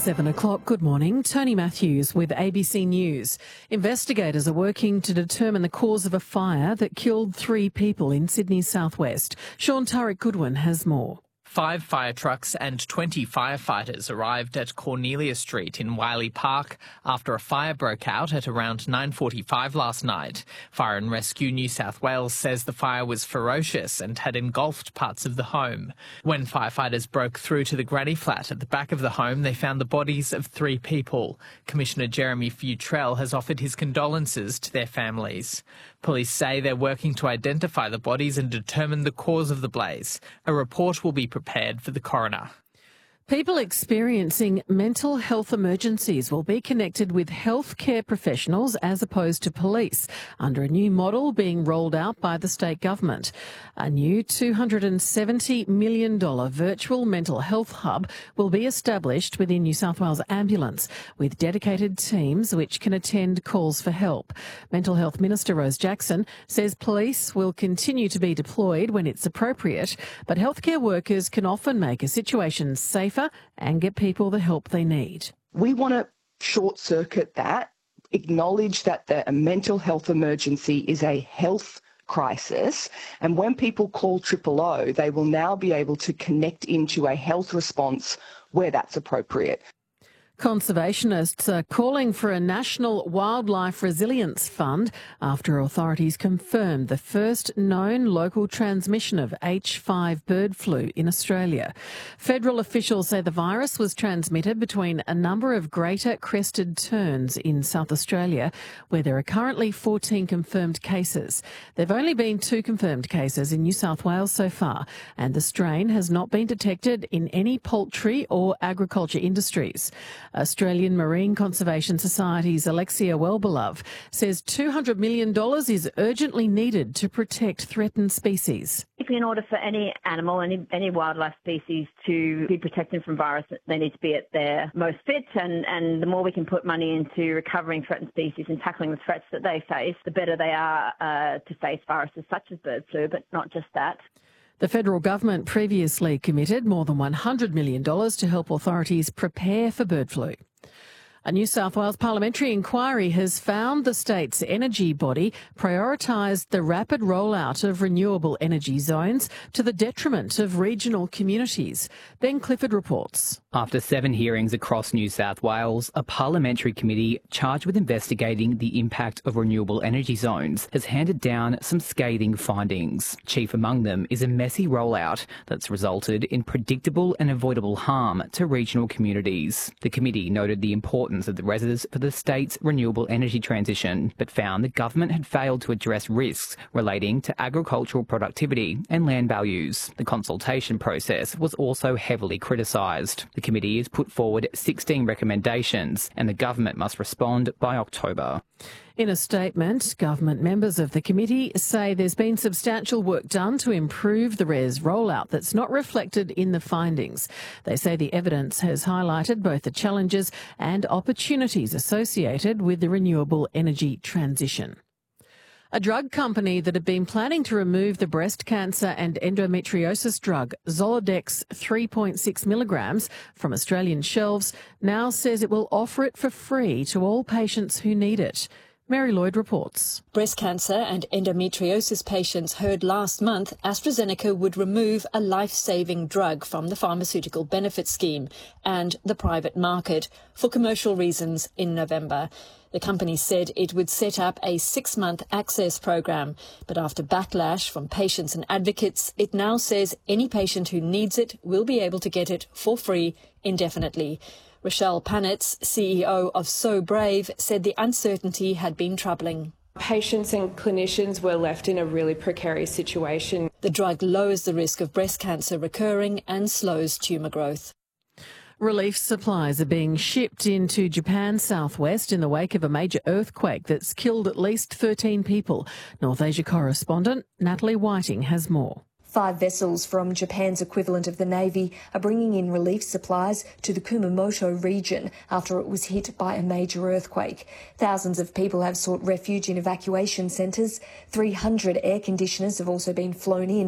7 o'clock. Good morning. Tony Matthews with ABC News. Investigators are working to determine the cause of a fire that killed 3 people in Sydney's southwest. Sean Tariq Goodwin has more. 5 fire trucks and 20 firefighters arrived at Cornelia Street in Wiley Park after a fire broke out at around 9:45 last night. Fire and Rescue New South Wales says the fire was ferocious and had engulfed parts of the home. When firefighters broke through to the granny flat at the back of the home, they found the bodies of 3 people. Commissioner Jeremy Futrell has offered his condolences to their families. Police say they're working to identify the bodies and determine the cause of the blaze. A report will be prepared for the coroner. People experiencing mental health emergencies will be connected with healthcare professionals as opposed to police under a new model being rolled out by the state government. A new $270 million virtual mental health hub will be established within New South Wales Ambulance with dedicated teams which can attend calls for help. Mental Health Minister Rose Jackson says police will continue to be deployed when it's appropriate, but healthcare workers can often make a situation safer and get people the help they need. We want to short circuit that, acknowledge that a mental health emergency is a health crisis, and when people call 000, they will now be able to connect into a health response where that's appropriate. Conservationists are calling for a national wildlife resilience fund after authorities confirmed the first known local transmission of H5 bird flu in Australia. Federal officials say the virus was transmitted between a number of greater crested terns in South Australia, where there are currently 14 confirmed cases. There have only been 2 confirmed cases in New South Wales so far, and the strain has not been detected in any poultry or agriculture industries. Australian Marine Conservation Society's Alexia Wellbelove says $200 million is urgently needed to protect threatened species. In order for any animal, any wildlife species to be protected from virus, they need to be at their most fit, and the more we can put money into recovering threatened species and tackling the threats that they face, the better they are to face viruses such as bird flu, but not just that. The federal government previously committed more than $100 million to help authorities prepare for bird flu. A New South Wales parliamentary inquiry has found the state's energy body prioritised the rapid rollout of renewable energy zones to the detriment of regional communities. Ben Clifford reports. After 7 hearings across New South Wales, a parliamentary committee charged with investigating the impact of renewable energy zones has handed down some scathing findings. Chief among them is a messy rollout that's resulted in predictable and avoidable harm to regional communities. The committee noted the importance of the reserves for the state's renewable energy transition, but found the government had failed to address risks relating to agricultural productivity and land values. The consultation process was also heavily criticised. The committee has put forward 16 recommendations, and the government must respond by October. In a statement, government members of the committee say there's been substantial work done to improve the RES rollout that's not reflected in the findings. They say the evidence has highlighted both the challenges and opportunities associated with the renewable energy transition. A drug company that had been planning to remove the breast cancer and endometriosis drug Zoladex 3.6 milligrams from Australian shelves now says it will offer it for free to all patients who need it. Mary Lloyd reports. Breast cancer and endometriosis patients heard last month AstraZeneca would remove a life-saving drug from the pharmaceutical benefit scheme and the private market for commercial reasons in November. The company said it would set up a 6-month access program, but after backlash from patients and advocates, it now says any patient who needs it will be able to get it for free indefinitely. Rochelle Panitz, CEO of So Brave, said the uncertainty had been troubling. Patients and clinicians were left in a really precarious situation. The drug lowers the risk of breast cancer recurring and slows tumour growth. Relief supplies are being shipped into Japan's southwest in the wake of a major earthquake that's killed at least 13 people. North Asia correspondent Natalie Whiting has more. 5 vessels from Japan's equivalent of the Navy are bringing in relief supplies to the Kumamoto region after it was hit by a major earthquake. Thousands of people have sought refuge in evacuation centres. 300 air conditioners have also been flown in